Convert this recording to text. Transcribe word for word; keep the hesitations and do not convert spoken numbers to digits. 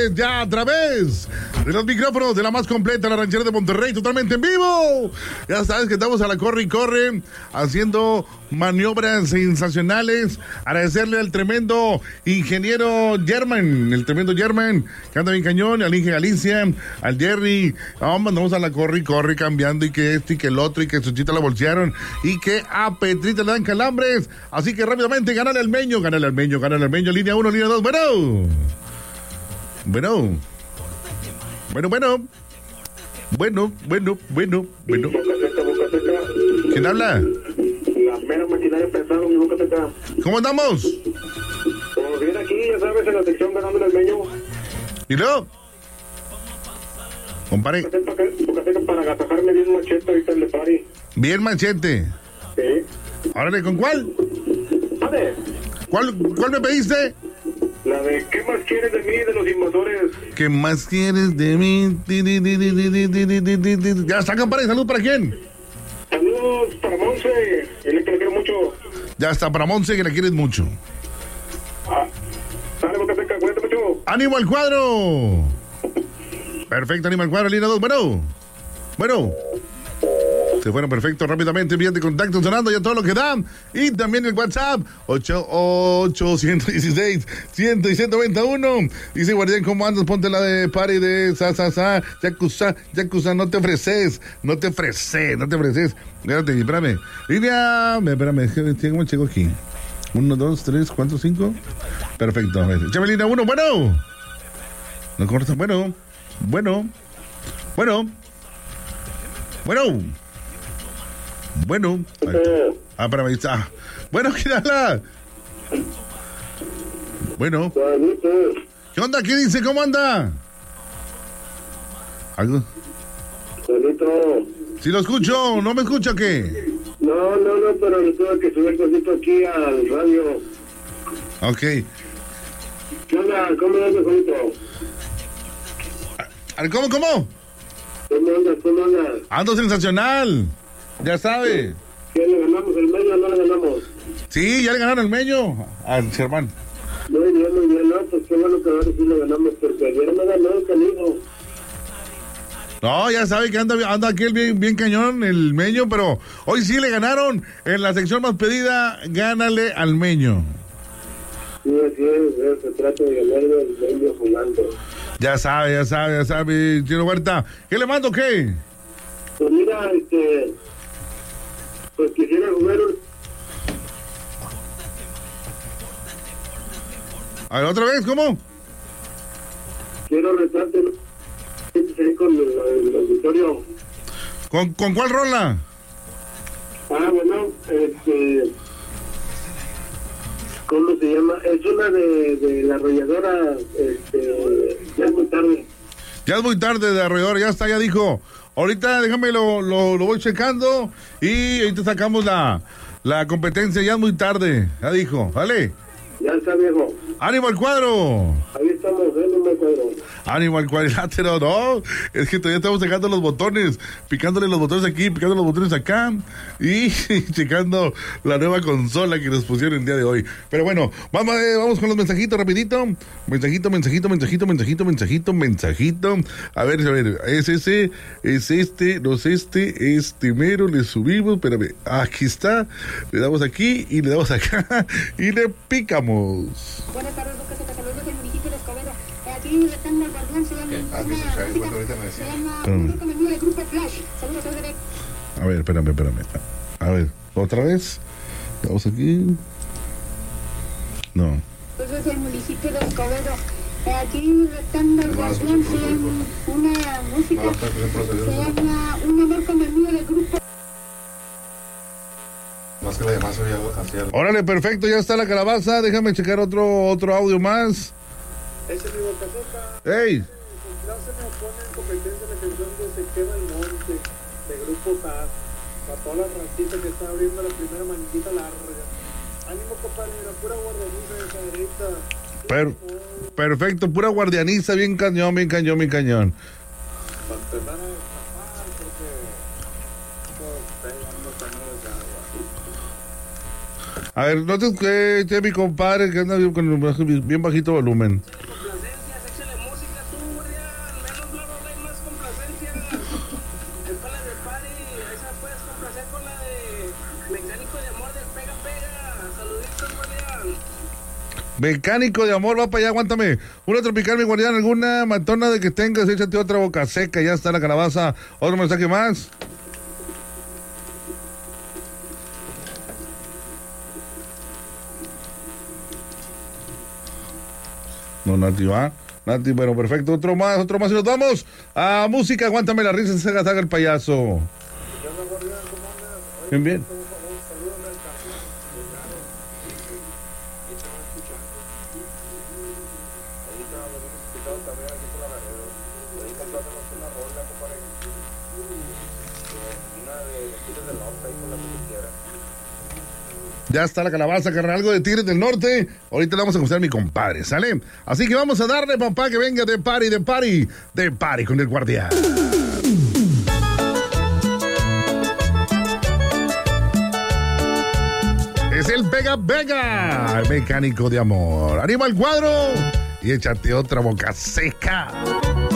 señores, ya a través de los micrófonos de la más completa, la ranchera de Monterrey, totalmente en vivo. Ya sabes que estamos a la corre y corre, haciendo maniobras sensacionales. Agradecerle al tremendo ingeniero German, el tremendo German, que anda bien cañón, al Inge Galicia, al Jerry. Vamos, vamos a la corre y corre, cambiando, y que esto y que el otro, y que Suchita la bolsearon, y que a Petrita le dan calambres. Así que rápidamente, ganale al Meño, ganale al Meño, ganale al Meño, línea uno, línea dos, bueno. Bueno. Bueno, bueno. Bueno, bueno, bueno, bueno. ¿Quién habla? La mera maquinaria pensado, mi boca seca. ¿Cómo andamos? Como bien aquí, ya sabes, en la sección ganándole al Meño. ¿Y luego? Compare. Boca seca para agasajarme bien machete ahorita en el party. Bien machete. Sí. Órale, ¿con cuál? ¿Vale? ¿Cuál, cuál me pediste? La de ¿qué más quieres de mí, de los invasores? ¿Qué más quieres de mí? Ya está, compadre. ¿Salud para quién? Saludos para Monse, el que le quiero mucho. Ya está, para Monse, que la quieres mucho. Ah, dale, boca seca, cuídate mucho. ¡Ánimo al cuadro! Perfecto, ánimo al cuadro, línea dos. Bueno, bueno. Se fueron perfecto, rápidamente, vías de contacto sonando ya todo lo que dan. Y también el WhatsApp, ocho ocho uno seis, cien y ciento veintiuno. Dice Guardián, ¿cómo andas? Ponte la de party de sa, sa, sa, yakuza, yakuza, no te ofreces, no te ofreces, no te ofreces. Espérate, espérame. Línea, espérame, ¿cómo llego aquí? Uno, dos, tres, cuatro, cinco. Perfecto. Échame línea uno, bueno. No corta, bueno, bueno, bueno, bueno. Bueno, ah, espérame, ahí está. Bueno, ¿quién habla? Bueno. ¿Qué onda? ¿Qué dice? ¿Cómo anda? ¿Algo? Si lo escucho, ¿no me escucha qué? No, no, no, pero le tuve que subir cosito aquí al radio. Ok. ¿Qué onda? ¿Cómo andas, Juanito? ¿Cómo, cómo? ¿Cómo andas? ¿Cómo andas? Ando sensacional. Ya sabe. ¿Qué le ganamos el Meño o no le ganamos? Sí, ya le ganaron el Meño al Germán. Muy bien, muy bien, no, pues qué bueno que ahora sí le ganamos, porque ayer me ganó el canijo. No, ya sabe que anda, anda aquí el bien, bien cañón, el Meño, pero hoy sí le ganaron en la sección más pedida, gánale al Meño. Sí, así es, se trata de ganarle al Meño jugando. Ya sabe, ya sabe, ya sabe, Chino Huerta. ¿Qué le mando, qué? Pues mira, este, pues quisiera jugar un... A ver, otra vez, ¿cómo? Quiero retarte con el, el auditorio. ¿Con, ¿Con cuál rola? Ah, bueno, este, ¿cómo se llama? Es una de, de la arrolladora, este, ya es muy tarde. Ya es muy tarde de Arrolladora, ya está, ya dijo. Ahorita déjame lo, lo, lo voy checando y ahorita sacamos la, la competencia, ya es muy tarde, ya dijo, ¿vale? Ya está, viejo. ¡Ánimo al cuadro! Ahí estamos, ánimo al cuadro. ¡Ánimo al cuadrilátero! No, es que todavía estamos sacando los botones, picándole los botones aquí, picando los botones acá y checando la nueva consola que nos pusieron el día de hoy. Pero bueno, vamos, eh, vamos con los mensajitos rapidito. Mensajito, mensajito, mensajito, mensajito, mensajito, mensajito. A ver, a ver, es ese, es este, no es este, este mero, le subimos, espérame, aquí está, le damos aquí y le damos acá y le picamos. Buenas tardes, Boca Seca, saludos del municipio de Escobedo. Aquí están el guardián, se llama una música, se llama un grupo amigo del grupo Flash. Saludos, saludos. A ver, espérame, espérame. A ver, otra vez. Vamos aquí. No. Saludos del municipio de Escobedo. Aquí están el guardián, se llama una música, se llama un amor con el amigo del grupo. Más que la llamada hacia el... Órale, perfecto, ya está la calabaza. Déjame checar otro otro audio más. Ese es mi Boca Seca. ¡Ey! No se me pone en competencia la canción de Se Quema el Monte, de Grupo S A S, para toda la rancita que está abriendo la primera manguita larga. Ánimo, compadre, la pura guardanita de esa derecha. Per perfecto, pura guardianiza, bien cañón, bien cañón, bien cañón. Para empezar a destapar, porque todos pegando cañones de agua. A ver, no te escuché, mi compadre, que anda bien, con bien bajito volumen. Complacencias, échale música, Mecánico de amor, va para allá, aguántame. Una tropical, mi guardián, alguna matona de que tengas, échate otra boca seca, ya está la calabaza. Otro mensaje más. No, Nati, va. Nati, bueno, perfecto. Otro más, otro más y nos vamos a música. Aguántame la risa, se haga el payaso. Bien, bien. Ya está la calabaza, carnal, algo de Tigres del Norte. Ahorita le vamos a gustar a mi compadre, ¿sale? Así que vamos a darle, papá, que venga de party, de party, de party con el guardián. Es el Vega Vega, el mecánico de amor. Anima el cuadro y échate otra boca seca.